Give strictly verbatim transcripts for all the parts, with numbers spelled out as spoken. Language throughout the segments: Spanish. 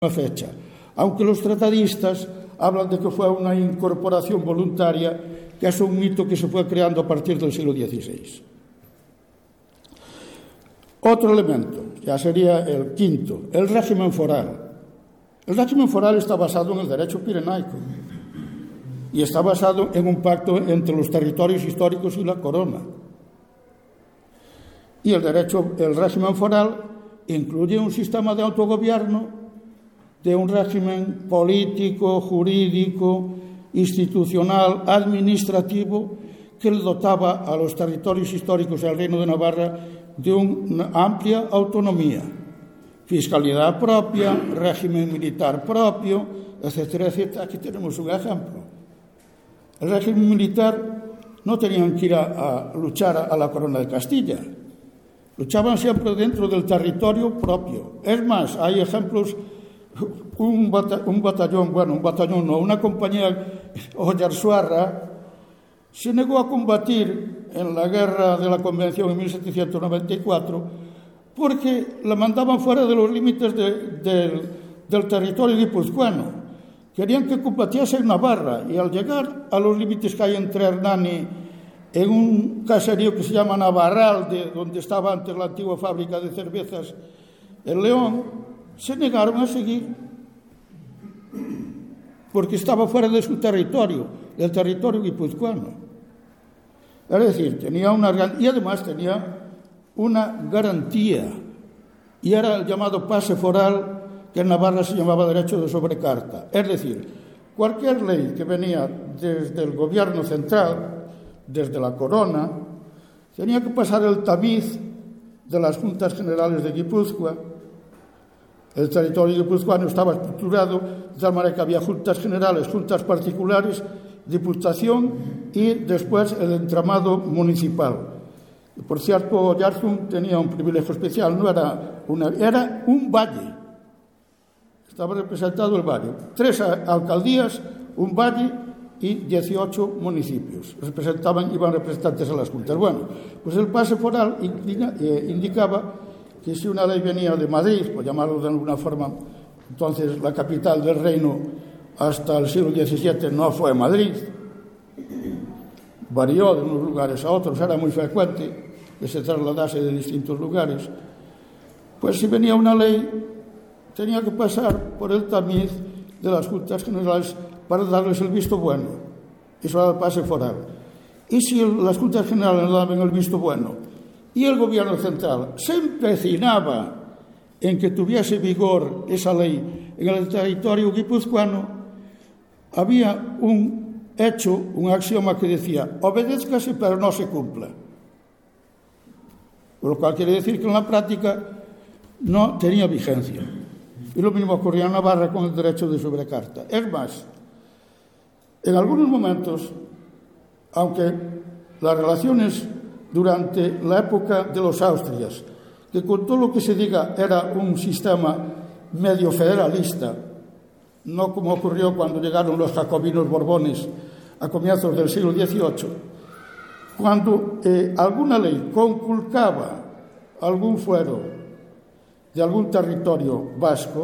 fecha, aunque los tratadistas hablan de que fue una incorporación voluntaria, que es un mito que se fue creando a partir del siglo dieciséis. Otro elemento, ya sería el quinto, el régimen foral. El régimen foral está basado en el derecho pirenaico y está basado en un pacto entre los territorios históricos y la corona. Y el derecho, el régimen foral incluye un sistema de autogobierno, de un régimen político, jurídico, institucional, administrativo, que le dotaba a los territorios históricos del Reino de Navarra de una amplia autonomía, fiscalidad propia, régimen militar propio, etcétera, etcétera. Aquí tenemos un ejemplo. El régimen militar no tenían que ir a, a luchar a la corona de Castilla, luchaban siempre dentro del territorio propio. Es más, hay ejemplos. Un, bata, un batallón, bueno, un batallón no, una compañía Ollarsuarra se negó a combatir en la guerra de la Convención en mil setecientos noventa y cuatro porque la mandaban fuera de los límites de, de, del territorio guipuzcoano. Querían que combatiese en Navarra y al llegar a los límites que hay entre Hernani, en un caserío que se llama Navarral, de donde estaba antes la antigua fábrica de cervezas El León, se negaron a seguir porque estaba fuera de su territorio, del territorio guipuzcoano. Es decir, tenía una y además tenía una garantía, y era el llamado pase foral, que en Navarra se llamaba derecho de sobrecarta. Es decir, cualquier ley que venía desde el gobierno central, desde la corona, tenía que pasar el tamiz de las Juntas Generales de Guipúzcoa. El territorio guipuzcoano estaba estructurado de tal manera que había juntas generales, juntas particulares, diputación y después el entramado municipal. Y por cierto, Oyarzún tenía un privilegio especial, no era una, era un valle. Estaba representado el valle. Tres alcaldías, un valle y dieciocho municipios. Representaban, iban representantes a las juntas. Bueno, pues el pase foral indicaba que si una ley venía de Madrid, por llamarlo de alguna forma, entonces la capital del reino hasta el siglo diecisiete no fue Madrid, varió de unos lugares a otros, era muy frecuente que se trasladase de distintos lugares, pues si venía una ley tenía que pasar por el tamiz de las Juntas Generales para darles el visto bueno, eso era el pase foral. Y si las Juntas Generales no daban el visto bueno y el gobierno central se empecinaba en que tuviese vigor esa ley en el territorio guipuzcoano, había un hecho, un axioma que decía: obedézcase pero no se cumpla. Por lo cual quiere decir que en la práctica no tenía vigencia. Y lo mismo ocurría en Navarra con el derecho de sobrecarta. Es más, en algunos momentos, aunque las relaciones durante la época de los Austrias, que con todo lo que se diga era un sistema medio federalista, no como ocurrió cuando llegaron los jacobinos borbones a comienzos del siglo dieciocho, cuando eh, alguna ley conculcaba algún fuero de algún territorio vasco,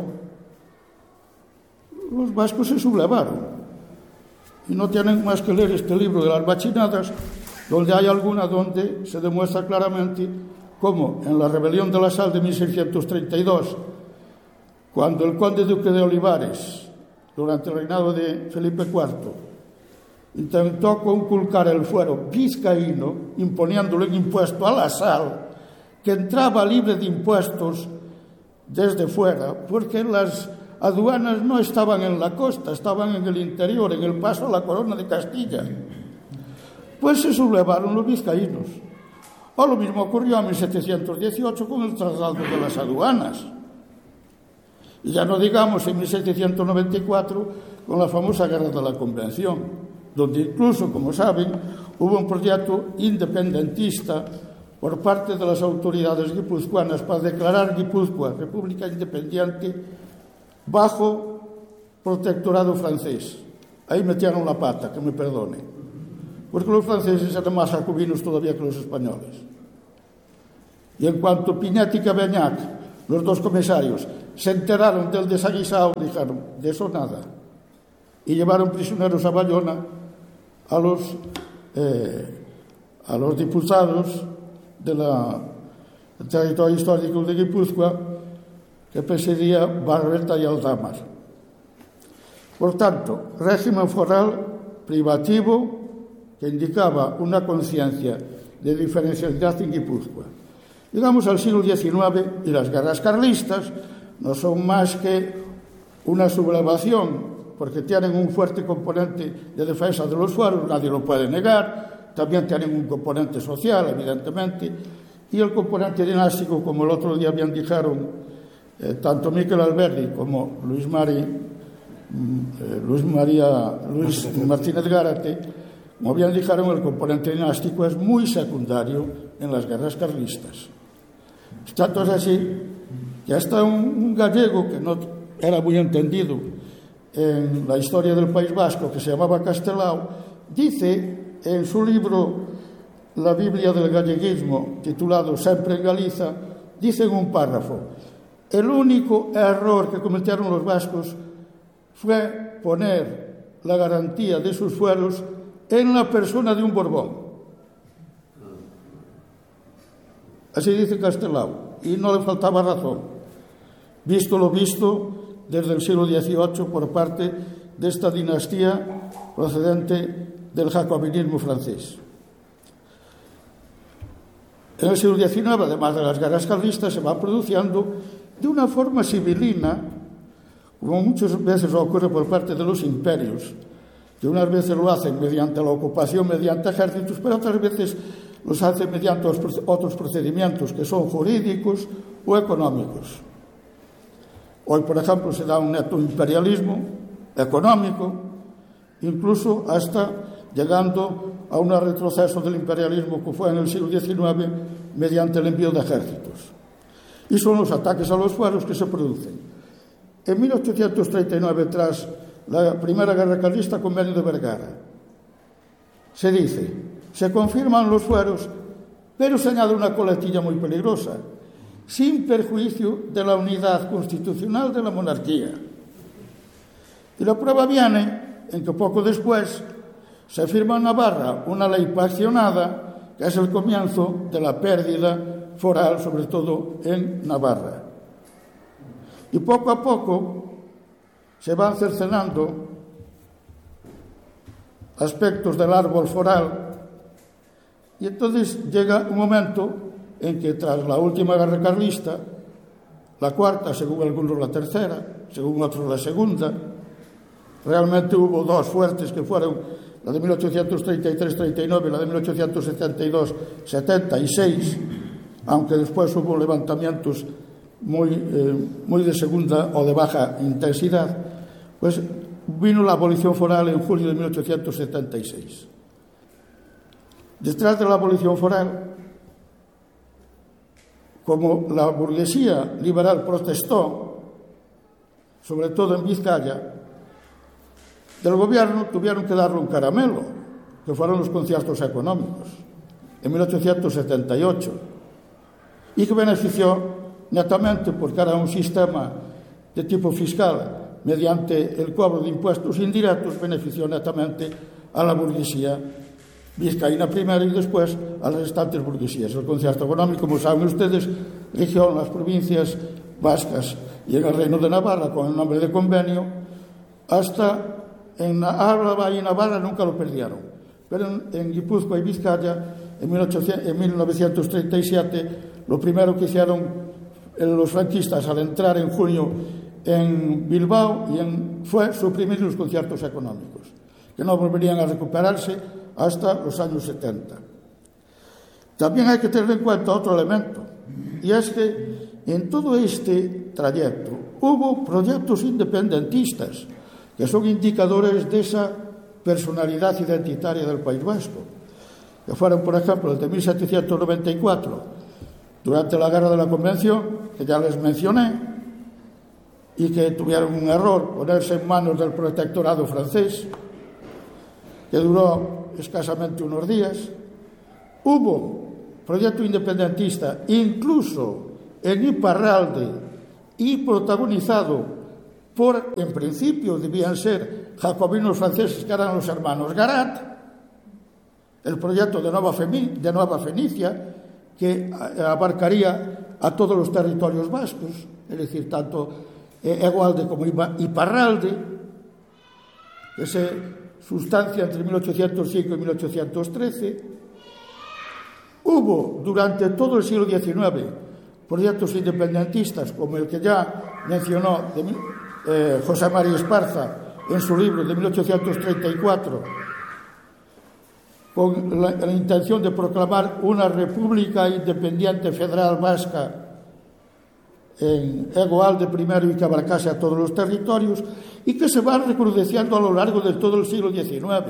los vascos se sublevaron. Y no tienen más que leer este libro de las bachinadas, donde hay alguna donde se demuestra claramente cómo en la rebelión de la Sal de mil seiscientos treinta y dos, cuando el conde duque de Olivares, durante el reinado de Felipe cuarto, intentó conculcar el fuero vizcaíno, imponiéndole un impuesto a la sal, que entraba libre de impuestos desde fuera, porque las aduanas no estaban en la costa, estaban en el interior, en el paso a la corona de Castilla. Pues se sublevaron los vizcaínos. O lo mismo ocurrió en mil setecientos dieciocho con el traslado de las aduanas. Y ya no digamos en mil setecientos noventa y cuatro con la famosa Guerra de la Convención, donde incluso, como saben, hubo un proyecto independentista por parte de las autoridades guipuzcoanas para declarar Guipúzcoa república independiente bajo protectorado francés. Ahí metieron la pata, que me perdone, porque los franceses eran más jacobinos todavía que los españoles. Y en cuanto Piñet y Cabeñac los dos comisarios, se enteraron del desaguisado, dijeron, de eso nada. Y llevaron prisioneros a Bayona a los, eh, a los diputados del territorio histórico de Guipúzcoa, que presidía Barberta y Aldamar. Por tanto, régimen foral privativo que indicaba una conciencia de diferencialidad en Guipúzcoa. Llegamos al siglo diecinueve y las guerras carlistas no son más que una sublevación, porque tienen un fuerte componente de defensa de los fueros, nadie lo puede negar, también tienen un componente social, evidentemente, y el componente dinástico, como el otro día bien dijeron eh, tanto Miquel Alberdi como Luis, Mari, eh, Luis María Luis Martínez Gárate, como bien dijeron, el componente dinástico es muy secundario en las guerras carlistas. Tanto es así que hasta un, un gallego que no era muy entendido en la historia del País Vasco, que se llamaba Castelao, dice en su libro La Biblia del Galleguismo, titulado Sempre en Galiza, dice en un párrafo: el único error que cometieron los vascos fue poner la garantía de sus fueros en la persona de un Borbón. Así dice Castelao, y no le faltaba razón, visto lo visto desde el siglo dieciocho por parte de esta dinastía procedente del jacobinismo francés. En el siglo diecinueve, además de las guerras carlistas, se va produciendo de una forma civilina, como muchas veces ocurre por parte de los imperios, que unas veces lo hacen mediante la ocupación, mediante ejércitos, pero otras veces los hacen mediante otros procedimientos que son jurídicos o económicos. Hoy, por ejemplo, se da un neto imperialismo económico, incluso hasta llegando a un retroceso del imperialismo que fue en el siglo diecinueve mediante el envío de ejércitos. Y son los ataques a los fueros que se producen. En mil ochocientos treinta y nueve, tras la Primera Guerra Carlista, Convenio de Vergara, se dice, se confirman los fueros, pero se añade una coletilla muy peligrosa, sin perjuicio de la unidad constitucional de la monarquía. Y la prueba viene en que poco después se firma en Navarra una ley paccionada, que es el comienzo de la pérdida foral, sobre todo en Navarra. Y poco a poco se van cercenando aspectos del árbol foral, y entonces llega un momento en que tras la última guerra carlista, la cuarta, según algunos la tercera, según otros la segunda, realmente hubo dos fuertes que fueron la de mil ochocientos treinta y tres treinta y nueve y la de mil ochocientos setenta y dos setenta y seis, aunque después hubo levantamientos muy, eh, muy de segunda o de baja intensidad, pues vino la abolición foral en julio de mil ochocientos setenta y seis. Detrás de la abolición foral, como la burguesía liberal protestó, sobre todo en Vizcaya, del gobierno tuvieron que darle un caramelo, que fueron los conciertos económicos, en mil ochocientos setenta y ocho, y que benefició netamente, porque era un sistema de tipo fiscal, mediante el cobro de impuestos indirectos, benefició netamente a la burguesía vizcaína primero y después a las restantes burguesías. El concierto económico, como saben ustedes, rigió en las provincias vascas y en el Reino de Navarra con el nombre de convenio, hasta en Álava y Navarra nunca lo perdieron. Pero en, en Guipúzcoa y Vizcaya, en, en mil novecientos treinta y siete, lo primero que hicieron los franquistas al entrar en junio en Bilbao y en, fue suprimir los conciertos económicos, que no volverían a recuperarse hasta los años setenta. También hay que tener en cuenta otro elemento, y es que en todo este trayecto hubo proyectos independentistas que son indicadores de esa personalidad identitaria del País Vasco, que fueron, por ejemplo, el de mil setecientos noventa y cuatro, durante la Guerra de la Convención, que ya les mencioné, y que tuvieron un error, ponerse en manos del protectorado francés, que duró escasamente unos días. Hubo proyecto independentista incluso en Iparralde y protagonizado por, en principio, debían ser jacobinos franceses, que eran los hermanos Garat, el proyecto de Nueva, Femi, de Nueva Fenicia, que abarcaría a todos los territorios vascos, es decir, tanto Egualde como Iparralde, que se sustancia entre mil ochocientos cinco y mil ochocientos trece. Hubo durante todo el siglo diecinueve proyectos independentistas, como el que ya mencionó de, eh, José María Esparza en su libro de mil ochocientos treinta y cuatro, con la, la intención de proclamar una república independiente federal vasca en Egualde primero y que abarcase a todos los territorios, y que se van recrudeciendo a lo largo de todo el siglo diecinueve.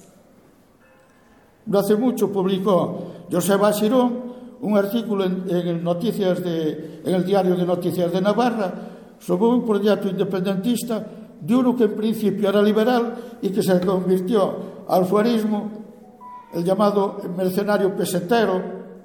No hace mucho publicó Joseba Xirón un artículo en, en, noticias de, en el Diario de Noticias de Navarra sobre un proyecto independentista de uno que en principio era liberal y que se convirtió al fuerismo, el llamado mercenario pesetero,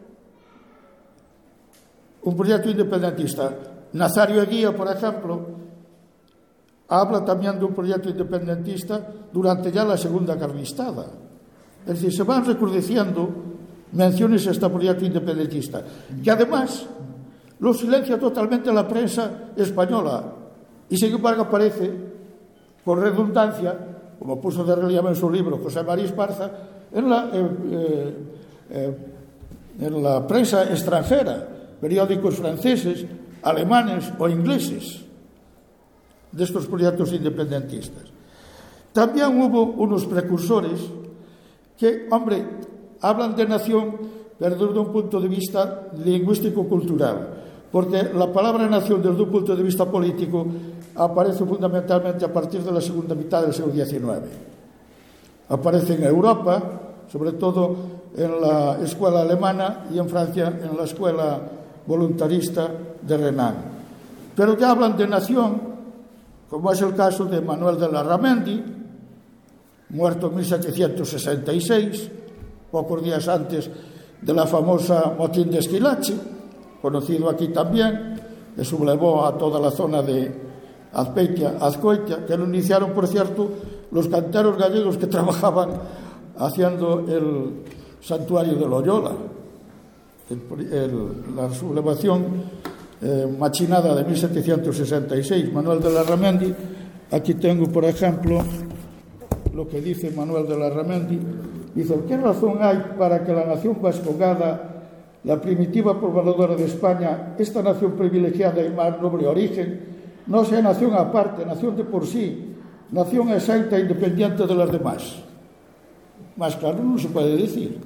un proyecto independentista. Nazario Eguía, por ejemplo, habla también de un proyecto independentista durante ya la Segunda Carlistada. Es decir, se van recrudeciendo menciones a este proyecto independentista, que además lo silencia totalmente la prensa española, y sin embargo aparece, con redundancia, como puso de relieve en su libro José María Esparza, en la, eh, eh, eh, en la prensa extranjera, periódicos franceses, alemanes o ingleses, de estos proyectos independentistas. También hubo unos precursores que, hombre, hablan de nación, pero desde un punto de vista lingüístico-cultural, porque la palabra nación desde un punto de vista político aparece fundamentalmente a partir de la segunda mitad del siglo diecinueve. Aparece en Europa, sobre todo en la escuela alemana, y en Francia en la escuela voluntarista de Renan. Pero ya hablan de nación, como es el caso de Manuel de Larramendi, muerto en mil setecientos sesenta y seis, pocos días antes de la famosa motín de Esquilache, conocido aquí también, que sublevó a toda la zona de Azpeitia, Azcoitia, que lo iniciaron, por cierto, los canteros gallegos que trabajaban haciendo el santuario de Loyola. El, el, la sublevación eh, machinada de mil setecientos sesenta y seis, Manuel de Larramendi. Aquí tengo, por ejemplo, lo que dice Manuel de Larramendi. Dice: ¿qué razón hay para que la nación vascongada, la primitiva pobladora de España, esta nación privilegiada y más noble origen, no sea nación aparte, nación de por sí, nación exacta e independiente de las demás? Más claro no se puede decir.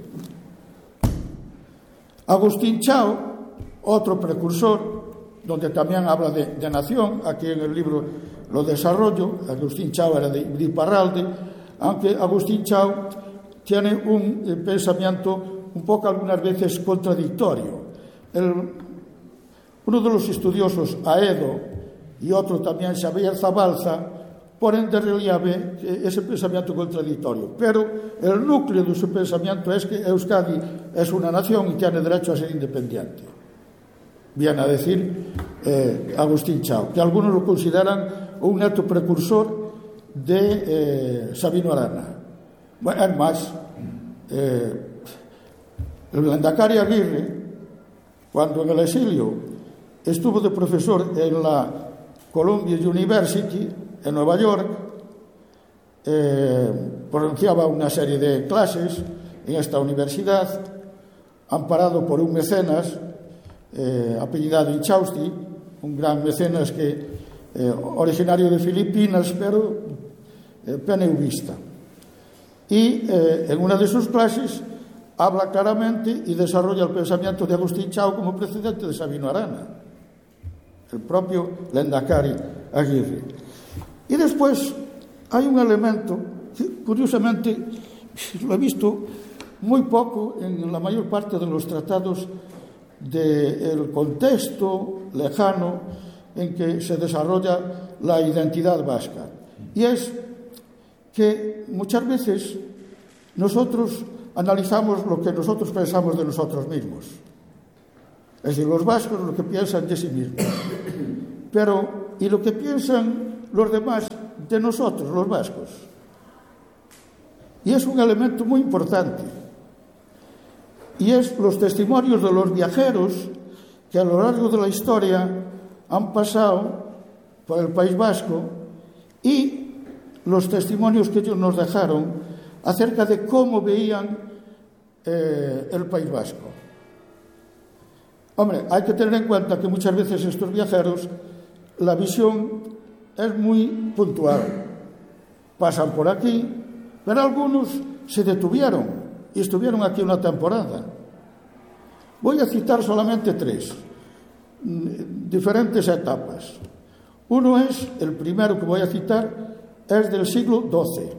Agustín Chao, otro precursor, donde también habla de, de nación, aquí en el libro lo desarrollo. Agustín Chao era de, de Iparralde, aunque Agustín Chao tiene un eh, pensamiento un poco algunas veces contradictorio. El, uno de los estudiosos, Aedo, y otro también, Xavier Zabalza, ponen de relieve ese pensamiento contradictorio. Pero el núcleo de su pensamiento es que Euskadi es una nación y tiene derecho a ser independiente. Viene a decir eh, Agustín Chao, que algunos lo consideran un neto precursor de eh, Sabino Arana. Bueno, es más, eh, el Lehendakari Aguirre, cuando en el exilio estuvo de profesor en la Columbia University en Nueva York, eh, pronunciaba una serie de clases en esta universidad, amparado por un mecenas eh, apellidado Inchausti, un gran mecenas que eh, originario de Filipinas, pero eh, peneuvista. Y eh, en una de sus clases habla claramente y desarrolla el pensamiento de Agustín Chao como precedente de Sabino Arana, el propio Lehendakari Aguirre. Y después hay un elemento que, curiosamente, lo he visto muy poco en la mayor parte de los tratados del contexto lejano en que se desarrolla la identidad vasca. Y es que muchas veces nosotros analizamos lo que nosotros pensamos de nosotros mismos. Es decir, los vascos lo que piensan de sí mismos. Pero, ¿y lo que piensan los demás de nosotros, los vascos? Y es un elemento muy importante. Y es los testimonios de los viajeros que a lo largo de la historia han pasado por el País Vasco y los testimonios que ellos nos dejaron acerca de cómo veían eh, el País Vasco. Hombre, hay que tener en cuenta que muchas veces estos viajeros, la visión es muy puntual. Pasan por aquí, pero algunos se detuvieron y estuvieron aquí una temporada. Voy a citar solamente tres, diferentes etapas. Uno es, el primero que voy a citar, es del siglo doce.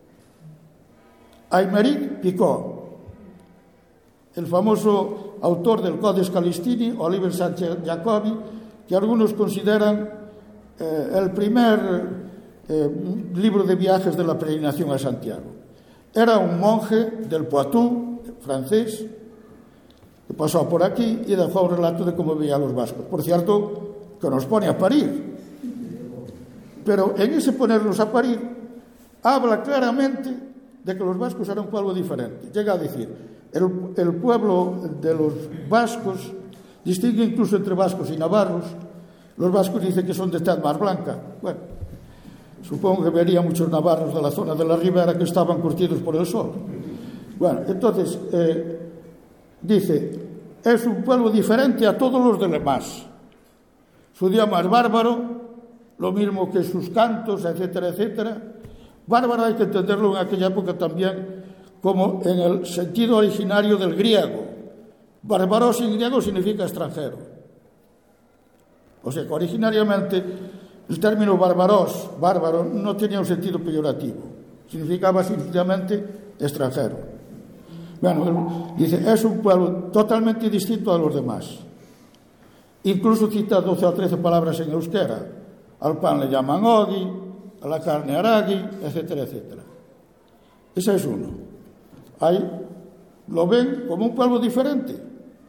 Aymeric Picot, el famoso autor del Codex Calistini, Oliver Sánchez Jacobi, que algunos consideran eh, el primer eh, libro de viajes de la peregrinación a Santiago. Era un monje del Poitou, francés, que pasó por aquí y dejó un relato de cómo veía a los vascos. Por cierto, que nos pone a parir. Pero en ese ponernos a parir, habla claramente de que los vascos eran un pueblo diferente. Llega a decir, el, el pueblo de los vascos distingue incluso entre vascos y navarros. Los vascos dicen que son de tez más blanca. Bueno, supongo que vería muchos navarros de la zona de la ribera que estaban curtidos por el sol. Bueno, entonces, eh, dice, es un pueblo diferente a todos los demás. Su idioma es bárbaro, lo mismo que sus cantos, etcétera, etcétera. Bárbaro hay que entenderlo en aquella época también como en el sentido originario del griego. Bárbaros en griego significa extranjero. O sea que originariamente el término bárbaros, bárbaro, no tenía un sentido peyorativo. Significaba sencillamente extranjero. Bueno, dice, es un pueblo totalmente distinto a los demás. Incluso cita doce o trece palabras en euskera. Al pan le llaman ogi, a la carne aragi, etcétera, etcétera. Ese es uno. Ahí lo ven como un pueblo diferente.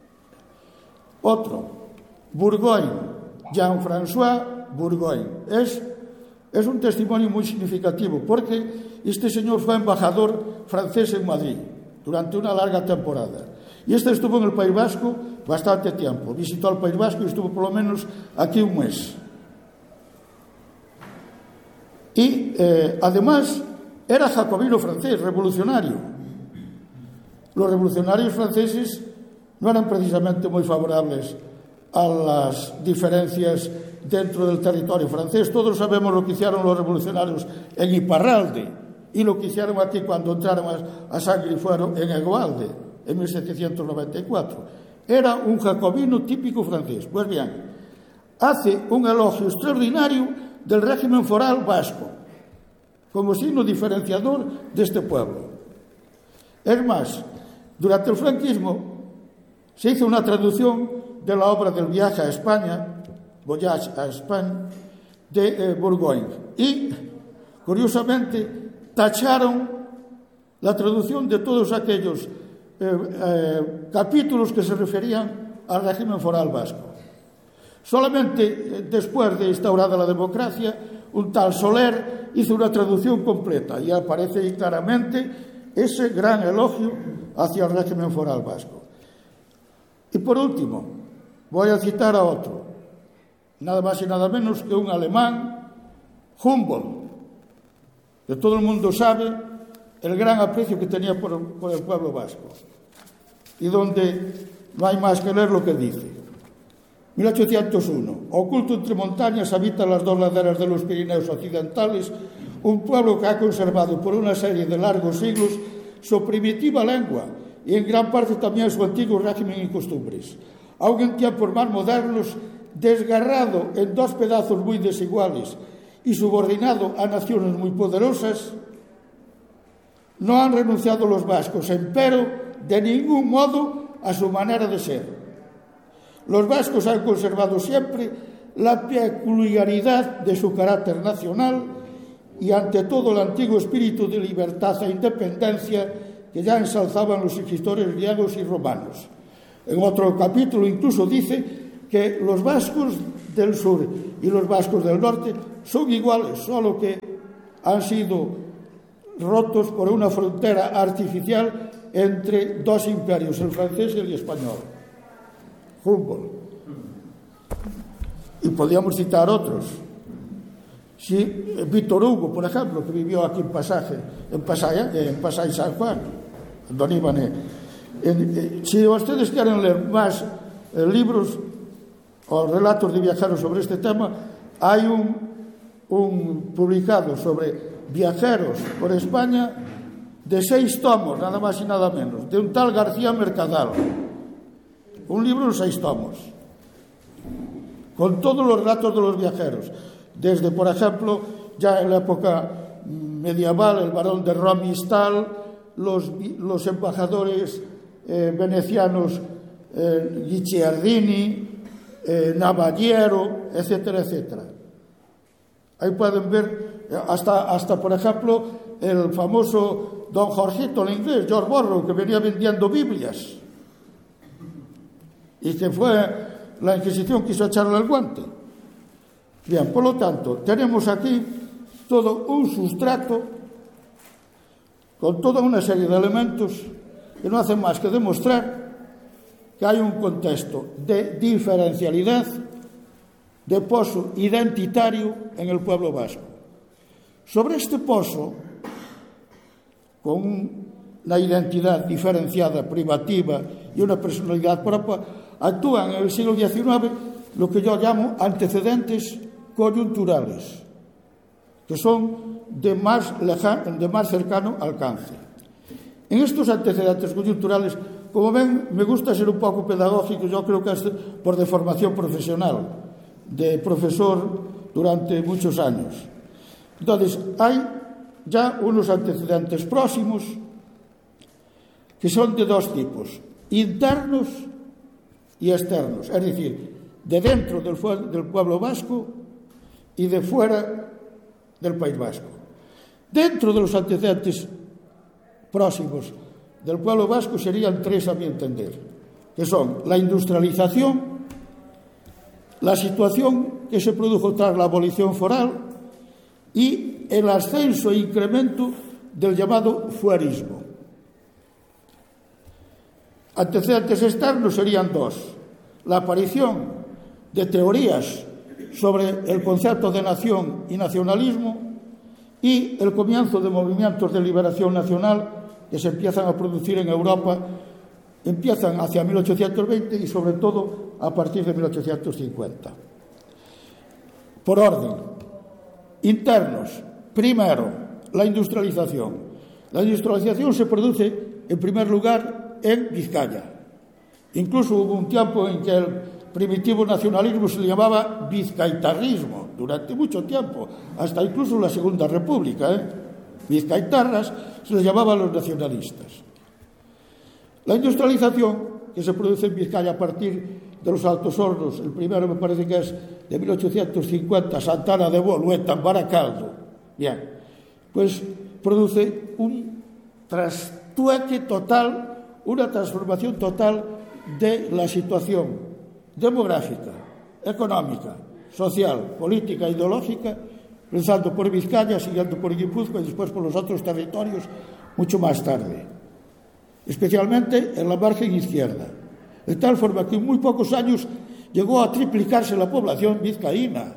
Otro, Bourgogne, Jean-François Bourgogne. Es, es un testimonio muy significativo porque este señor fue embajador francés en Madrid durante una larga temporada. Y este estuvo en el País Vasco bastante tiempo. Visitó el País Vasco y estuvo por lo menos aquí un mes. Y eh, además era jacobino francés, revolucionario. Los revolucionarios franceses no eran precisamente muy favorables a las diferencias dentro del territorio francés. Todos sabemos lo que hicieron los revolucionarios en Iparralde y lo que hicieron aquí cuando entraron a, a sangre y fuero en Egualde en mil setecientos noventa y cuatro. Era un jacobino típico francés. Pues bien, hace un elogio extraordinario del régimen foral vasco como signo diferenciador de este pueblo. Es más, durante el franquismo se hizo una traducción de la obra del viaje a España, Voyage a España, de eh, Bourgogne. Y, curiosamente, tacharon la traducción de todos aquellos eh, eh, capítulos que se referían al régimen foral vasco. Solamente eh, después de instaurada la democracia, un tal Soler hizo una traducción completa y aparece ahí claramente ese gran elogio hacia el régimen foral vasco. Y por último, voy a citar a otro, nada más y nada menos que un alemán, Humboldt, que todo el mundo sabe el gran aprecio que tenía por, por el pueblo vasco, y donde no hay más que leer lo que dice. mil ochocientos uno. Oculto entre montañas habita las dos laderas de los Pirineos occidentales un pueblo que ha conservado por una serie de largos siglos su primitiva lengua y en gran parte también su antiguo régimen y costumbres. Aun en tiempos más modernos, desgarrado en dos pedazos muy desiguales y subordinado a naciones muy poderosas, no han renunciado los vascos, empero, de ningún modo a su manera de ser. Los vascos han conservado siempre la peculiaridad de su carácter nacional y ante todo el antiguo espíritu de libertad e independencia que ya ensalzaban los escritores griegos y romanos. En otro capítulo incluso dice que los vascos del sur y los vascos del norte son iguales, solo que han sido rotos por una frontera artificial entre dos imperios, el francés y el español. Humboldt. Y podríamos citar otros. Sí, Víctor Hugo, por ejemplo, que vivió aquí en Pasaje, en Pasaje, en Pasaje San Juan, en Don Ibané. Si ustedes quieren leer más eh, libros o relatos de viajeros sobre este tema, hay un, un publicado sobre viajeros por España de seis tomos, nada más y nada menos, de un tal García Mercadal. Un libro en seis tomos, con todos los relatos de los viajeros, desde, por ejemplo, ya en la época medieval, el barón de Romistal, los, los embajadores eh, venecianos eh, Guicciardini, eh, Navallero, etcétera, etcétera. Ahí pueden ver hasta, hasta, por ejemplo, el famoso don Jorgito, el inglés, George Borrow, que venía vendiendo Biblias y que fue la Inquisición quiso echarle el guante. Bien, por lo tanto, tenemos aquí todo un sustrato con toda una serie de elementos que no hacen más que demostrar que hay un contexto de diferencialidad, de pozo identitario en el pueblo vasco. Sobre este pozo, con una identidad diferenciada, privativa y una personalidad propia, actúan en el siglo diecinueve lo que yo llamo antecedentes coyunturales, que son de más, lejano, de más cercano alcance. En estos antecedentes coyunturales, como ven, me gusta ser un poco pedagógico, yo creo que es por de formación profesional, de profesor durante muchos años. Entonces, hay ya unos antecedentes próximos que son de dos tipos, internos y externos, es decir, de dentro del, del pueblo vasco y de fuera del País Vasco. Dentro de los antecedentes próximos del pueblo vasco serían tres, a mi entender, que son la industrialización, la situación que se produjo tras la abolición foral y el ascenso e incremento del llamado fuerismo. Antecedentes externos serían dos: la aparición de teorías sobre el concepto de nación y nacionalismo y el comienzo de movimientos de liberación nacional que se empiezan a producir en Europa, empiezan hacia mil ochocientos veinte y sobre todo a partir de mil ochocientos cincuenta. Por orden, internos. Primero, la industrialización. La industrialización se produce, en primer lugar, en Vizcaya. Incluso hubo un tiempo en que el primitivo nacionalismo se le llamaba vizcaitarrismo, durante mucho tiempo, hasta incluso la Segunda República, ¿eh? Vizcaitarras se les llamaba a los nacionalistas. La industrialización que se produce en Vizcaya a partir de los Altos Hornos, el primero me parece que es de mil ochocientos cincuenta, Santana de Bolueta, en Baracaldo, bien, pues produce un trastueque total, una transformación total de la situación demográfica, económica, social, política, ideológica, empezando por Vizcaya, siguiendo por Guipúzcoa y después por los otros territorios mucho más tarde, especialmente en la margen izquierda, de tal forma que en muy pocos años llegó a triplicarse la población vizcaína.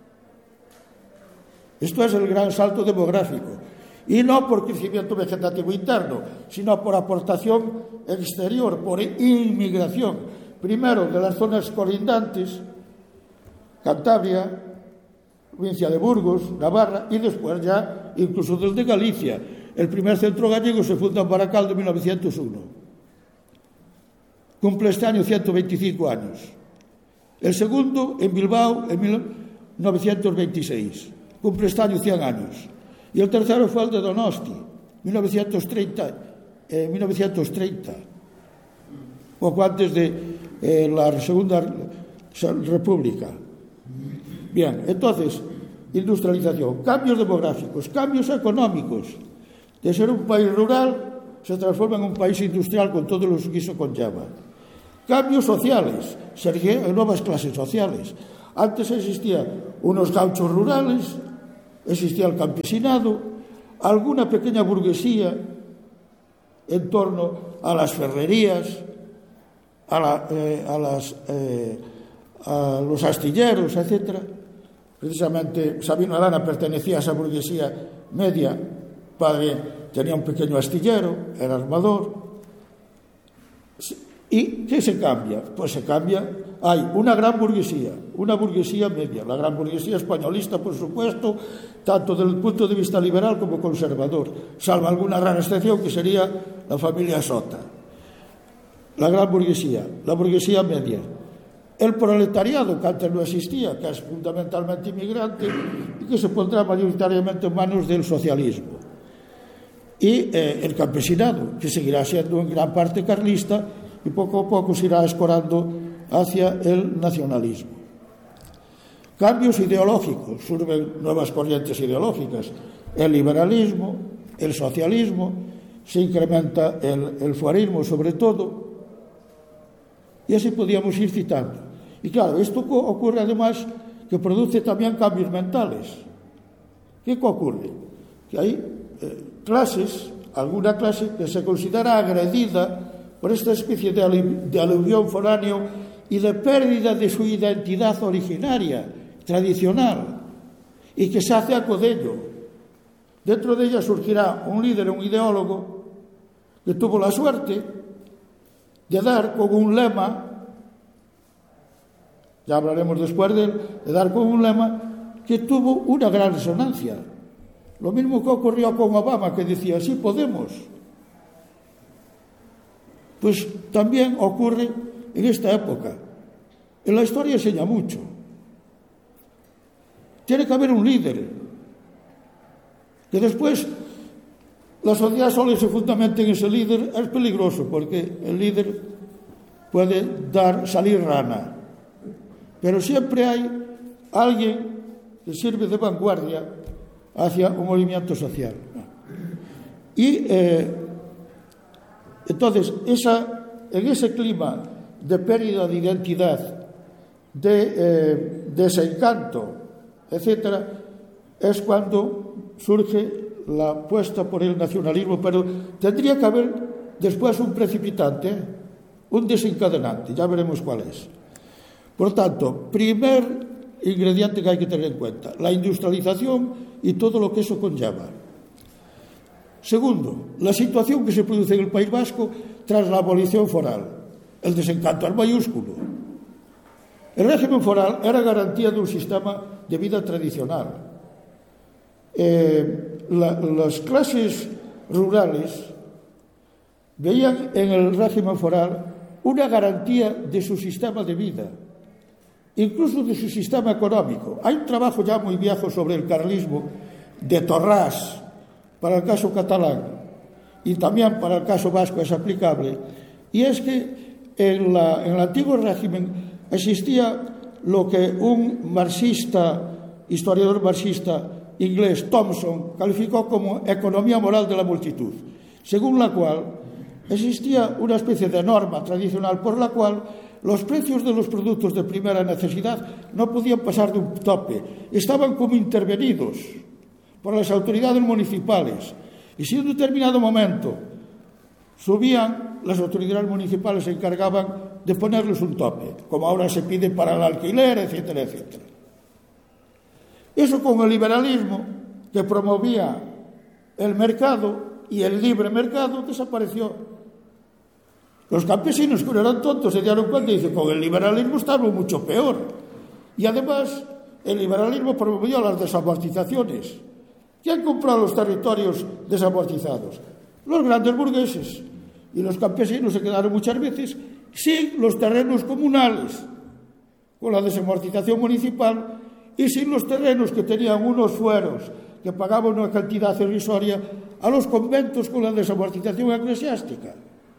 Esto es el gran salto demográfico, y no por crecimiento vegetativo interno, sino por aportación exterior, por inmigración, primero de las zonas colindantes, Cantabria, provincia de Burgos, Navarra, y después ya incluso desde Galicia. El primer centro gallego se funda en Baracaldo en mil novecientos uno. Cumple este año ciento veinticinco años. El segundo en Bilbao en mil novecientos veintiséis. Cumple este año cien años. Y el tercero fue el de Donosti, mil novecientos treinta, eh, mil novecientos treinta, poco antes de eh, la Segunda República. Bien, entonces, industrialización, cambios demográficos, cambios económicos. De ser un país rural se transforma en un país industrial con todo lo que eso conlleva. Cambios sociales, se ergueron novas clases sociales. Antes existían unos gauchos rurales, existía el campesinado, alguna pequeña burguesía en torno a las ferrerías, a, la, eh, a, las, eh, a los astilleros, etcétera. Precisamente Sabino Arana pertenecía a esa burguesía media. Padre tenía un pequeño astillero, era armador. ¿Y qué se cambia? Pues se cambia. Hay una gran burguesía, una burguesía media, la gran burguesía españolista, por supuesto, tanto desde el punto de vista liberal como conservador, salvo alguna rara excepción que sería la familia Sota. La gran burguesía, la burguesía media. El proletariado, que antes no existía, que es fundamentalmente inmigrante y que se pondrá mayoritariamente en manos del socialismo. Y eh, el campesinado, que seguirá siendo en gran parte carlista y poco a poco se irá escorando hacia el nacionalismo. Cambios ideológicos, surgen nuevas corrientes ideológicas, el liberalismo, el socialismo, se incrementa el, el fuarismo sobre todo, y así podíamos ir citando. Y claro, esto ocurre además que produce también cambios mentales. ¿Qué ocurre? Que hay eh, clases, alguna clase que se considera agredida por esta especie de, de aluvión foráneo y de pérdida de su identidad originaria, tradicional, y que se hace eco de ello. Dentro de ella surgirá un líder, un ideólogo, que tuvo la suerte de dar con un lema, ya hablaremos después de él, de dar con un lema que tuvo una gran resonancia. Lo mismo que ocurrió con Obama, que decía, sí podemos. Pues también ocurre en esta época. En la historia enseña mucho. Tiene que haber un líder. Que después la sociedad solo se fundamenta en ese líder, es peligroso, porque el líder puede dar, salir rana. Pero siempre hay alguien que sirve de vanguardia hacia un movimiento social. Y eh, entonces, esa, en ese clima de pérdida de identidad, de eh, desencanto, etcétera, es cuando surge la apuesta por el nacionalismo, pero tendría que haber después un precipitante, un desencadenante, ya veremos cuál es. Por tanto, primer ingrediente que hay que tener en cuenta, la industrialización y todo lo que eso conlleva. Segundo, la situación que se produce en el País Vasco tras la abolición foral, el desencanto al mayúsculo. El régimen foral era garantía de un sistema de vida tradicional. Eh, la, las clases rurales veían en el régimen foral una garantía de su sistema de vida, incluso de su sistema económico. Hay un trabajo ya muy viejo sobre el carlismo de Torrás, para el caso catalán, y también para el caso vasco es aplicable, y es que en, la, en el antiguo régimen existía lo que un marxista, historiador marxista inglés, Thompson, calificó como economía moral de la multitud, según la cual existía una especie de norma tradicional por la cual los precios de los productos de primera necesidad no podían pasar de un tope, estaban como intervenidos por las autoridades municipales, y si en un determinado momento subían, las autoridades municipales se encargaban de ponerles un tope, como ahora se pide para el alquiler, etcétera, etcétera. Eso con el liberalismo, que promovía el mercado y el libre mercado, desapareció. Los campesinos, que no eran tontos, se dieron cuenta y dicen, con el liberalismo estamos mucho peor. Y además, el liberalismo promovió las desamortizaciones. ¿Quién compró los territorios desamortizados? Los grandes burgueses. Y los campesinos se quedaron muchas veces sin los terrenos comunales, con la desamortización municipal, y sin los terrenos que tenían unos fueros que pagaban una cantidad irrisoria a los conventos con la desamortización eclesiástica.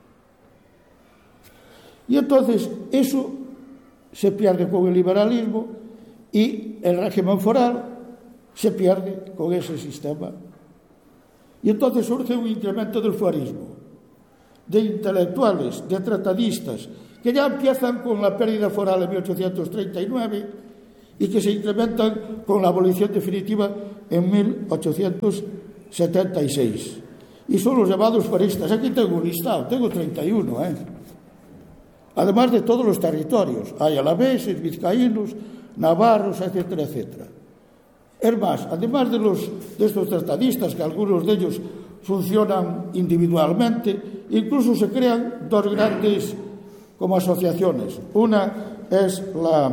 Y entonces eso se pierde con el liberalismo y el régimen foral se pierde con ese sistema. Y entonces surge un incremento del fuarismo, de intelectuales, de tratadistas, que ya empiezan con la pérdida foral en mil ochocientos treinta y nueve y que se incrementan con la abolición definitiva en mil ochocientos setenta y seis. Y son los llamados fueristas. Aquí tengo un listado, tengo treinta y uno, ¿eh? Además de todos los territorios. Hay alaveses, vizcaínos, navarros, etcétera, etcétera. Es más, además de, los, de estos tratadistas, que algunos de ellos funcionan individualmente, incluso se crean dos grandes como asociaciones. Una es la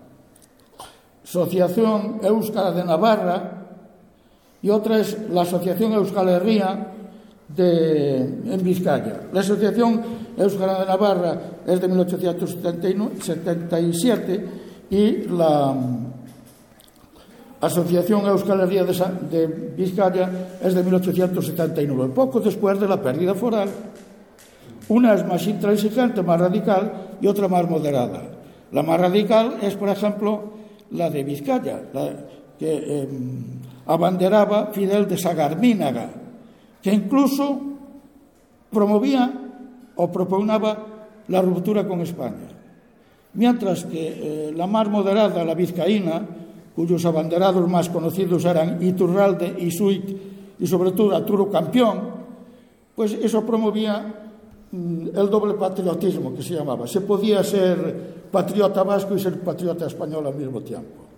Asociación Éuskara de Navarra y otra es la Asociación Euskal Herria de, en Vizcaya. La Asociación Éuskara de Navarra es de mil ochocientos setenta y siete y la Asociación Euskal Herria de, de Vizcaya es de mil ochocientos setenta y nueve, poco después de la pérdida foral. Una es más intransigente, más radical, y otra más moderada. La más radical es, por ejemplo, la de Vizcaya, la que eh, abanderaba Fidel de Sagarmínaga, que incluso promovía o propugnaba la ruptura con España. Mientras que eh, la más moderada, la vizcaína, cuyos abanderados más conocidos eran Iturralde, Isuit y sobre todo Arturo Campión, pues eso promovía el doble patriotismo, que se llamaba. Se podía ser patriota vasco y ser patriota español al mismo tiempo.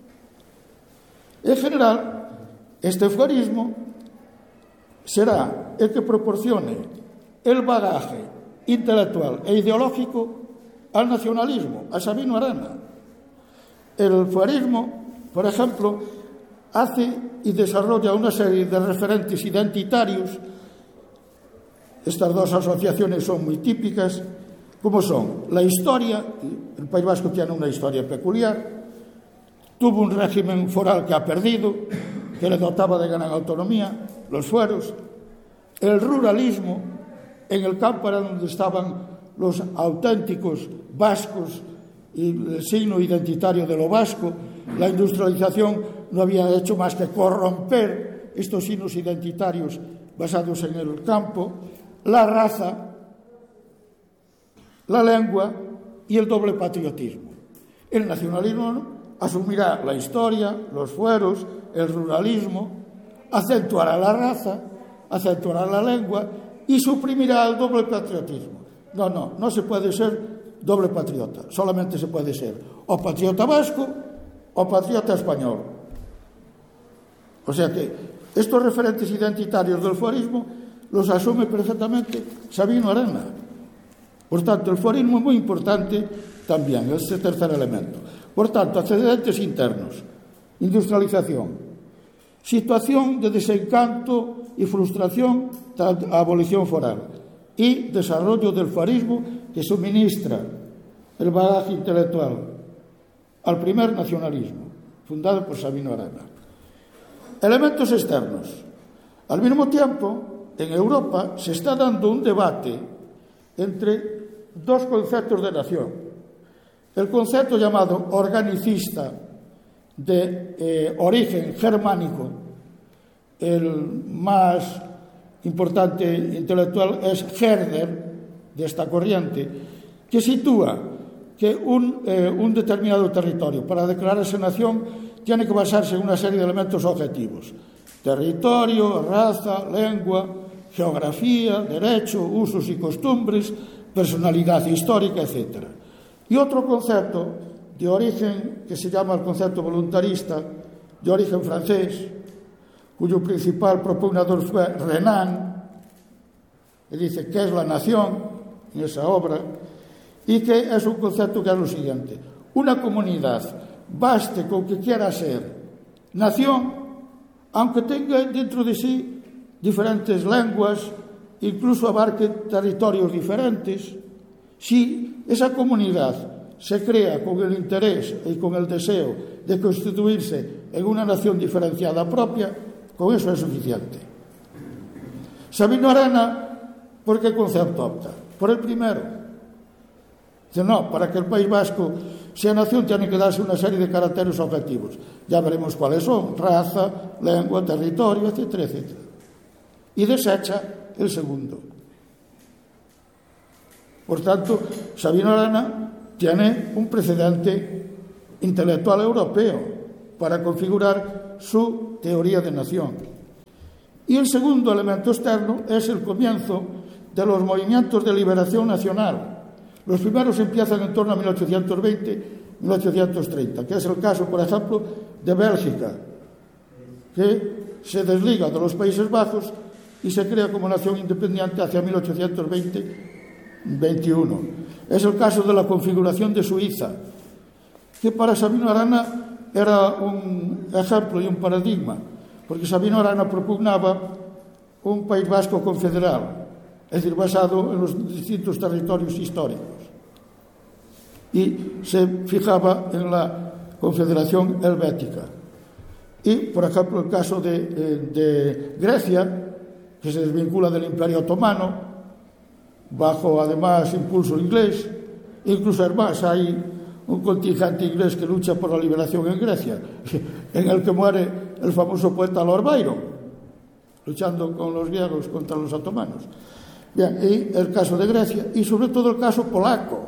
En general, este fuerismo será el que proporcione el bagaje intelectual e ideológico al nacionalismo, a Sabino Arana. El fuerismo, por ejemplo, hace y desarrolla una serie de referentes identitarios. Estas dos asociaciones son muy típicas, como son la historia. El País Vasco tiene una historia peculiar, tuvo un régimen foral que ha perdido, que le dotaba de gran autonomía, los fueros. El ruralismo, en el campo era donde estaban los auténticos vascos y el signo identitario de lo vasco. La industrialización no había hecho más que corromper estos signos identitarios basados en el campo. La raza, la lengua y el doble patriotismo. El nacionalismo asumirá la historia, los fueros, el ruralismo, acentuará la raza, acentuará la lengua y suprimirá el doble patriotismo. No, no, no se puede ser doble patriota, solamente se puede ser o patriota vasco o patriota español. O sea que estos referentes identitarios del fuerismo los asume perfectamente Sabino Arana. Por tanto, el fuerismo es muy importante también, este tercer elemento. Por tanto, antecedentes internos, industrialización, situación de desencanto y frustración tras la abolición foral y desarrollo del fuerismo que suministra el bagaje intelectual al primer nacionalismo, fundado por Sabino Arana. Elementos externos. Al mismo tiempo, en Europa se está dando un debate entre dos conceptos de nación. El concepto llamado organicista, de eh, origen germánico, el más importante intelectual es Herder, de esta corriente, que sitúa que un, eh, un determinado territorio, para declararse nación, tiene que basarse en una serie de elementos objetivos: territorio, raza, lengua, geografía, derecho, usos y costumbres, personalidad histórica, etcétera. Y otro concepto de origen que se llama el concepto voluntarista, de origen francés, cuyo principal propugnador fue Renan, que dice que es la nación en esa obra, y que es un concepto que es lo siguiente: una comunidad, baste con que quiera ser nación, aunque tenga dentro de sí diferentes lenguas, incluso abarque territorios diferentes. Si esa comunidad se crea con el interés y con el deseo de constituirse en una nación diferenciada propia, con eso es suficiente. Sabino Arana, ¿por qué concepto opta? Por el primero. Dice, no, para que el País Vasco sea nación tiene que darse una serie de caracteres objetivos. Ya veremos cuáles son: raza, lengua, territorio, etcétera, etcétera. Y desecha el segundo. Por tanto, Sabino Arana tiene un precedente intelectual europeo para configurar su teoría de nación. Y el segundo elemento externo es el comienzo de los movimientos de liberación nacional. Los primeros empiezan en torno a mil ochocientos veinte a mil ochocientos treinta, que es el caso, por ejemplo, de Bélgica, que se desliga de los Países Bajos y se crea como nación independiente hacia mil ochocientos veinte veintiuno. Es el caso de la configuración de Suiza, que para Sabino Arana era un ejemplo y un paradigma, porque Sabino Arana propugnaba un País Vasco confederal, es decir, basado en los distintos territorios históricos. Y se fijaba en la confederación helvética. Y, por ejemplo, el caso de, de Grecia, que se desvincula del Imperio Otomano, bajo, además, impulso inglés. Incluso, además, hay un contingente inglés que lucha por la liberación en Grecia, en el que muere el famoso poeta Lord Byron, luchando con los griegos contra los otomanos. Bien, y el caso de Grecia, y sobre todo el caso polaco,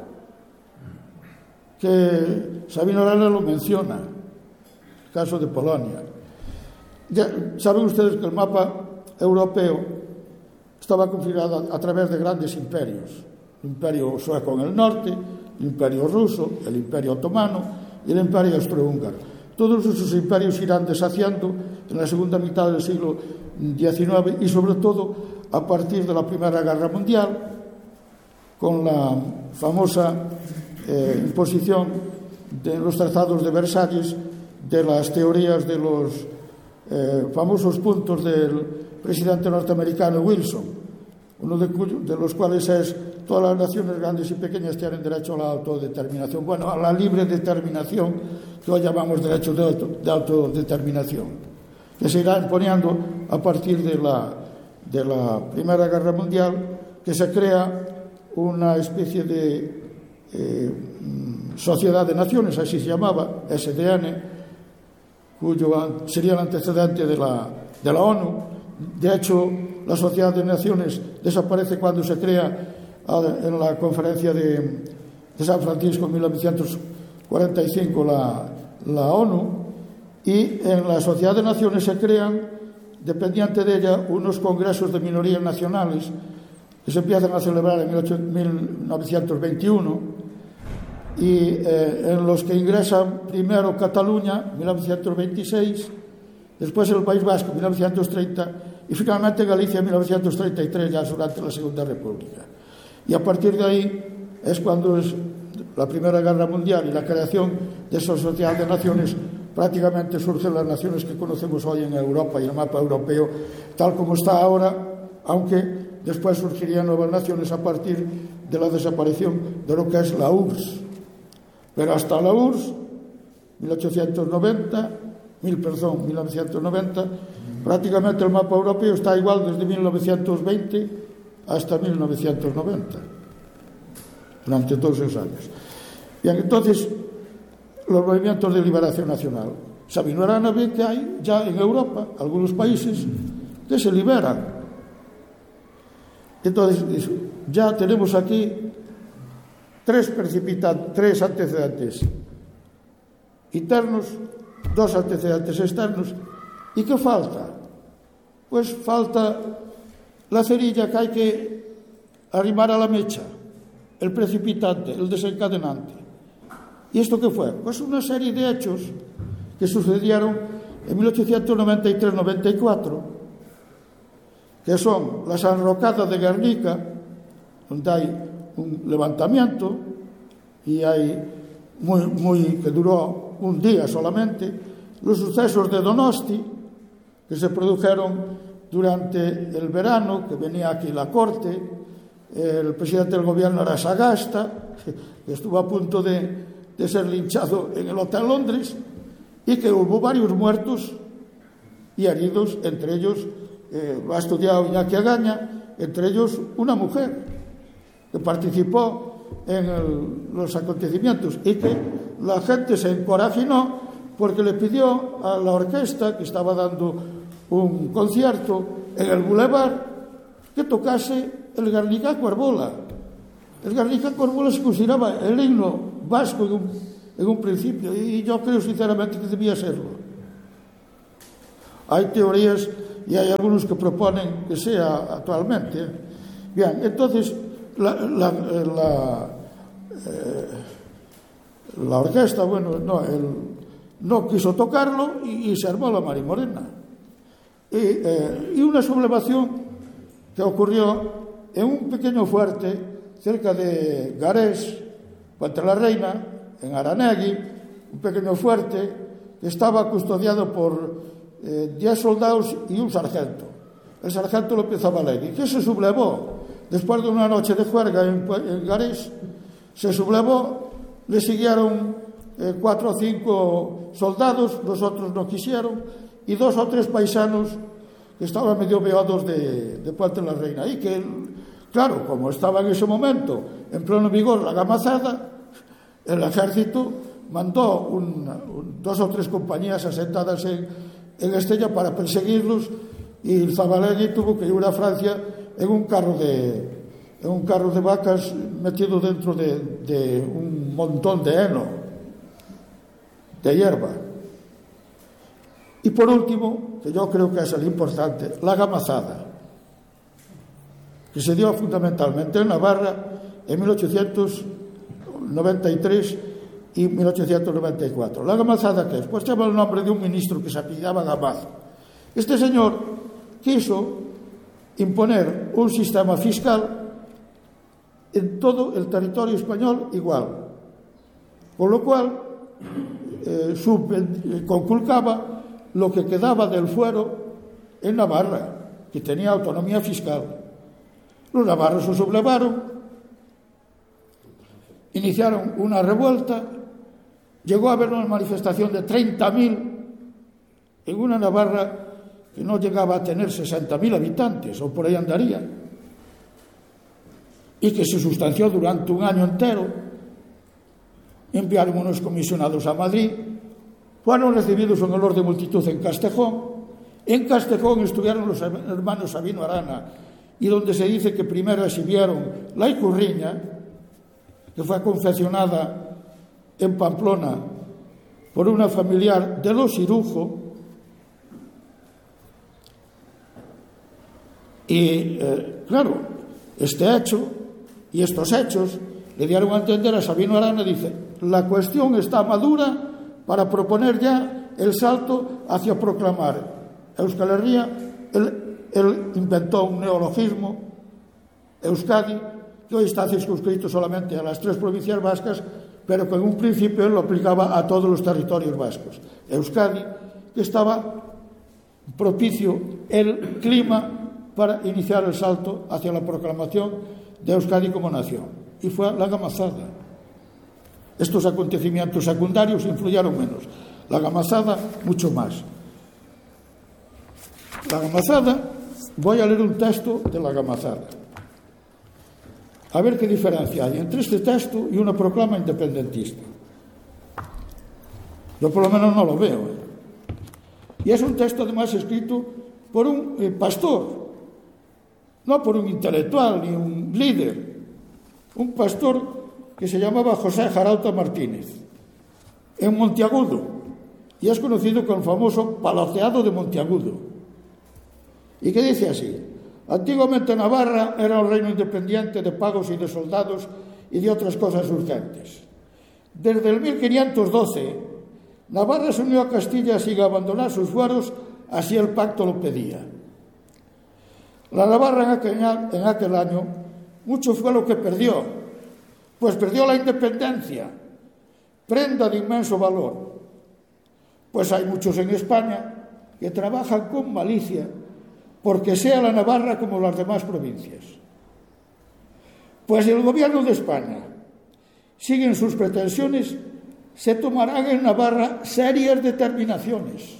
que Sabino Arana lo menciona, el caso de Polonia. Ya saben ustedes que el mapa europeo estaba configurado a través de grandes imperios: el imperio sueco en el norte, el imperio ruso, el imperio otomano y el imperio austrohúngaro. Todos esos imperios irán deshaciendo en la segunda mitad del siglo diecinueve y, sobre todo, a partir de la Primera Guerra Mundial, con la famosa eh, imposición de los tratados de Versalles de las teorías de los eh, famosos puntos del presidente norteamericano Wilson, uno de, cuyo, de los cuales es: todas las naciones grandes y pequeñas tienen derecho a la autodeterminación. Bueno, a la libre determinación, que hoy llamamos derecho de, auto, de autodeterminación, que se irá imponiendo a partir de la, de la Primera Guerra Mundial, que se crea una especie de eh, Sociedad de Naciones, así se llamaba, S D N, cuyo sería el antecedente de la, de la ONU. De hecho, la Sociedad de Naciones desaparece cuando se crea en la conferencia de, de San Francisco en mil novecientos cuarenta y cinco la, la ONU, y en la Sociedad de Naciones se crean, dependiente de ella, unos congresos de minorías nacionales que se empiezan a celebrar en mil novecientos veintiuno y eh, en los que ingresan primero Cataluña, mil novecientos veintiséis, después el País Vasco, mil novecientos treinta, y finalmente Galicia, en mil novecientos treinta y tres, ya durante la Segunda República. Y a partir de ahí es cuando es la Primera Guerra Mundial y la creación de esa Sociedad de Naciones. Prácticamente surgen las naciones que conocemos hoy en Europa y el mapa europeo, tal como está ahora, aunque después surgirían nuevas naciones a partir de la desaparición de lo que es la U R S S. Pero hasta la U R S S, mil ochocientos noventa, mil, perdón, mil novecientos noventa, prácticamente el mapa europeo está igual desde mil novecientos veinte hasta mil novecientos noventa, durante todos esos años. Bien, entonces, los movimientos de liberación nacional. Sabino Arana ve que hay ya en Europa algunos países que se liberan. Entonces, ya tenemos aquí tres, precipita- tres antecedentes internos, dos antecedentes externos. ¿Y qué falta? Pues falta la cerilla que hay que arrimar a la mecha, el precipitante, el desencadenante. ¿Y esto qué fue? Pues una serie de hechos que sucedieron en mil ochocientos noventa y tres noventa y cuatro, que son las enrocadas de Guernica, donde hay un levantamiento y hay muy, muy, que duró un día solamente, los sucesos de Donosti, que se produjeron durante el verano, que venía aquí la corte, el presidente del gobierno era Sagasta, que estuvo a punto de de ser linchado en el Hotel Londres, y que hubo varios muertos y heridos, entre ellos, eh, lo ha estudiado Iñaki Agaña, entre ellos una mujer que participó en el, los acontecimientos, y que la gente se encorajinó porque le pidió a la orquesta, que estaba dando un concierto en el Boulevard, que tocase el Guernica Cuervola. El Guernica Corbuela se consideraba el himno vasco en un, en un principio, y yo creo sinceramente que debía serlo. Hay teorías y hay algunos que proponen que sea actualmente. Bien, entonces la, la, la, eh, la orquesta, bueno, no, el, no quiso tocarlo y, y se armó la Marimorena. Y, eh, y una sublevación que ocurrió en un pequeño fuerte cerca de Garés, Puente la Reina, en Aranegui, un pequeño fuerte que estaba custodiado por eh, diez soldados y un sargento. El sargento López Zabalegui, que se sublevó después de una noche de juerga en, en Garés, se sublevó, le siguieron eh, cuatro o cinco soldados, los otros no quisieron, y dos o tres paisanos que estaban medio beados de, de Puente la Reina, y que, claro, como estaba en ese momento en pleno vigor la gamazada, el ejército mandó un, un, dos o tres compañías asentadas en, en Estella para perseguirlos, y Zabalegui tuvo que ir a Francia en un carro de, en un carro de vacas metido dentro de, de un montón de heno, de hierba. Y por último, que yo creo que es el importante, la gamazada, que se dio fundamentalmente en Navarra en mil ochocientos noventa y tres y mil ochocientos noventa y cuatro. ¿La gamazada qué es? Pues lleva el nombre de un ministro que se apellidaba Gamazo. Este señor quiso imponer un sistema fiscal en todo el territorio español igual, con lo cual eh, sub, eh, conculcaba lo que quedaba del fuero en Navarra, que tenía autonomía fiscal. Los navarros se sublevaron, iniciaron una revuelta, llegó a haber una manifestación de treinta mil en una Navarra que no llegaba a tener sesenta mil habitantes, o por ahí andaría, y que se sustanció durante un año entero. Enviaron unos comisionados a Madrid, fueron recibidos con olor de multitud en Castejón. En Castejón estuvieron los hermanos Sabino Arana, y donde se dice que primero exhibieron la icurriña, que fue confeccionada en Pamplona por una familiar de los Irujo, y eh, claro, este hecho y estos hechos le dieron a entender a Sabino Arana, dice, la cuestión está madura para proponer ya el salto hacia proclamar Euskal Herria. Él, él inventó un neologismo, Euskadi, que hoy está circunscrito solamente a las tres provincias vascas, pero que en un principio él lo aplicaba a todos los territorios vascos. Euskadi, que estaba propicio el clima para iniciar el salto hacia la proclamación de Euskadi como nación. Y fue la gamazada. Estos acontecimientos secundarios influyeron menos. La gamazada, mucho más. La gamazada, voy a leer un texto de la gamazada. A ver qué diferencia hay entre este texto y una proclama independentista. Yo por lo menos no lo veo. ¿eh? Y es un texto además escrito por un eh, pastor, no por un intelectual ni un líder, un pastor que se llamaba José Jarauta Martínez, en Monteagudo, y es conocido como el famoso Palaceado de Monteagudo, y que dice así: antiguamente Navarra era un reino independiente de pagos y de soldados y de otras cosas urgentes. Desde el mil quinientos doce, Navarra se unió a Castilla sin abandonar sus fueros, así el pacto lo pedía. La Navarra en aquel, en aquel año mucho fue lo que perdió, pues perdió la independencia, prenda de inmenso valor, pues hay muchos en España que trabajan con malicia porque sea la Navarra como las demás provincias. Pues si el gobierno de España sigue en sus pretensiones, se tomarán en Navarra serias determinaciones.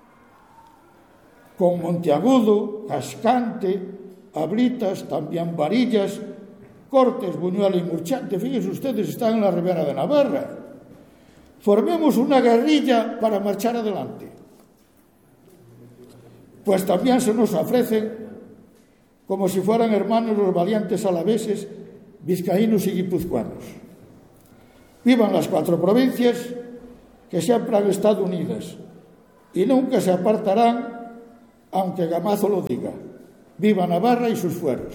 Con Monteagudo, Cascante, Abritas, también Varillas, Cortes, Buñuel y Murchante, fíjense ustedes, están en la Ribera de Navarra. Formemos una guerrilla para marchar adelante. Pues también se nos ofrecen, como si fueran hermanos los valientes alaveses, vizcaínos y guipuzcoanos. Vivan las cuatro provincias que siempre han estado unidas y nunca se apartarán, aunque Gamazo lo diga. Viva Navarra y sus fueros.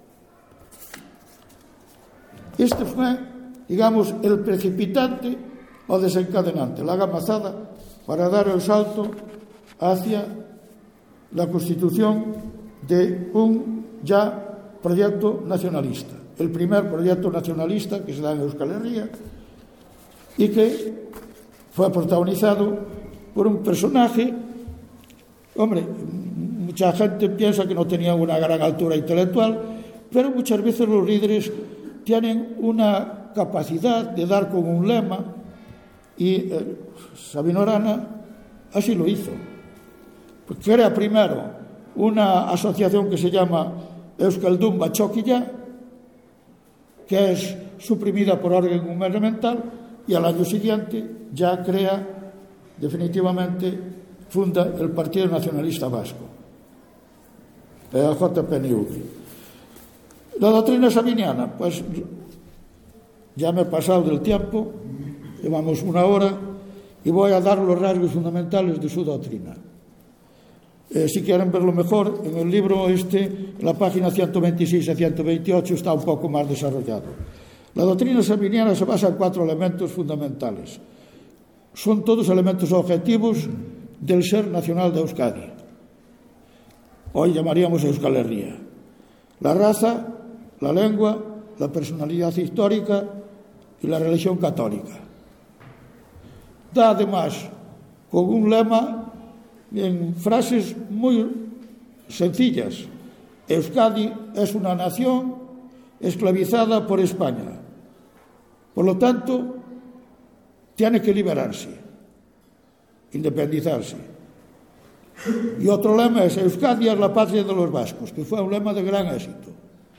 Este fue, digamos, el precipitante o desencadenante, la gamazada para dar el salto hacia la constitución de un ya proyecto nacionalista, el primer proyecto nacionalista que se da en Euskal Herria y que fue protagonizado por un personaje, hombre, mucha gente piensa que no tenía una gran altura intelectual, pero muchas veces los líderes tienen una capacidad de dar con un lema y eh, Sabino Arana así lo hizo. Crea primero una asociación que se llama Euskaldun Batxokila, que es suprimida por orden gubernamental, y al año siguiente ya crea definitivamente, funda el Partido Nacionalista Vasco, el J P N V. La doctrina sabiniana, pues ya me he pasado del tiempo, llevamos una hora, y voy a dar los rasgos fundamentales de su doctrina. Eh, si quieren verlo mejor, en el libro este, en la página ciento veintiséis a ciento veintiocho, está un poco más desarrollado. La doctrina sabiniana se basa en cuatro elementos fundamentales. Son todos elementos objetivos del ser nacional de Euskadi. Hoy llamaríamos Euskal Herria. La raza, la lengua, la personalidad histórica y la religión católica. Da además con un lema en frases muy sencillas: Euskadi es una nación esclavizada por España, por lo tanto tiene que liberarse, independizarse. Y otro lema es Euskadi es la patria de los vascos, que fue un lema de gran éxito.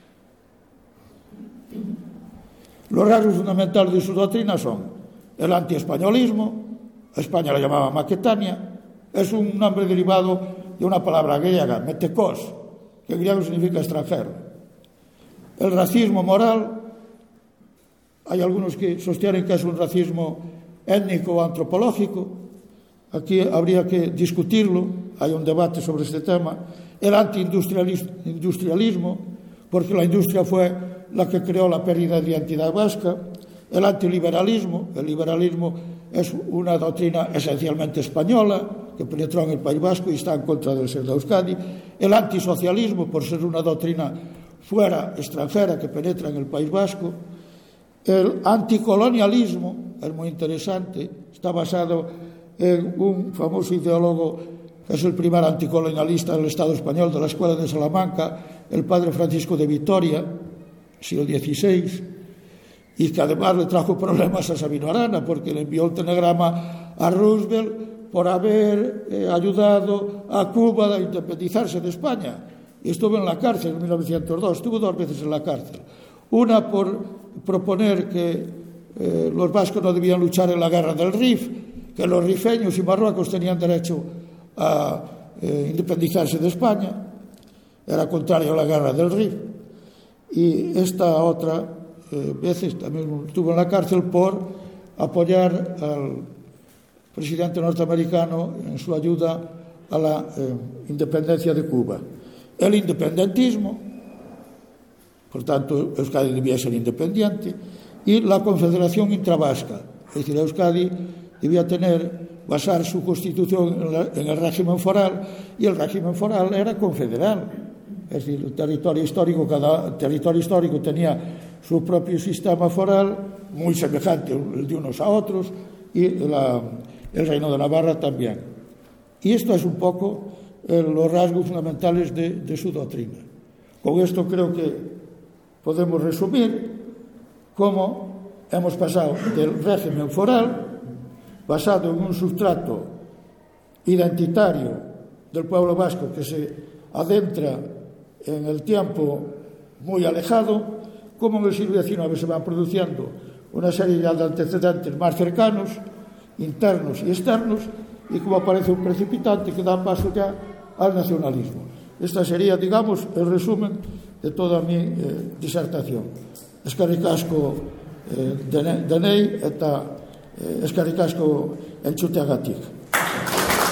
Los rasgos fundamentales de su doctrina son el antiespañolismo. A España la llamaba Maquetania, es un nombre derivado de una palabra griega, metekos, que en griego significa extranjero. El racismo moral, hay algunos que sostienen que es un racismo étnico o antropológico, aquí habría que discutirlo, hay un debate sobre este tema. El antiindustrialismo, porque la industria fue la que creó la pérdida de identidad vasca. El antiliberalismo, el liberalismo es una doctrina esencialmente española que penetró en el País Vasco y está en contra del ser de Euskadi. El antisocialismo, por ser una doctrina fuera, extranjera, que penetra en el País Vasco. El anticolonialismo es muy interesante, está basado en un famoso ideólogo que es el primer anticolonialista del Estado español, de la Escuela de Salamanca, el padre Francisco de Vitoria, siglo dieciséis, y que además le trajo problemas a Sabino Arana porque le envió el telegrama a Roosevelt por haber eh, ayudado a Cuba a independizarse de España. Y estuvo en la cárcel en mil novecientos dos, estuvo dos veces en la cárcel. Una por proponer que eh, los vascos no debían luchar en la guerra del Rif, que los rifeños y Marruecos tenían derecho a eh, independizarse de España, era contrario a la guerra del Rif. Y esta otra eh, veces también estuvo en la cárcel por apoyar al presidente norteamericano en su ayuda a la eh, independencia de Cuba. El independentismo, por tanto, Euskadi debía ser independiente, y la confederación intravasca, es decir, Euskadi debía tener, basar su constitución en, la, en el régimen foral, y el régimen foral era confederal, es decir, el territorio histórico, cada territorio histórico tenía su propio sistema foral, muy semejante el de unos a otros, y la, el Reino de Navarra también. Y esto es un poco eh, los rasgos fundamentales de, de su doctrina. Con esto creo que podemos resumir cómo hemos pasado del régimen foral, basado en un sustrato identitario del pueblo vasco que se adentra en el tiempo muy alejado, como en el siglo diecinueve se van produciendo una serie ya de antecedentes más cercanos, internos y externos, y como aparece un precipitante que da paso ya al nacionalismo. Esta sería, digamos, el resumen de toda mi eh, disertación. eskerrik asko denei eta eskerrik asko entzuteagatik.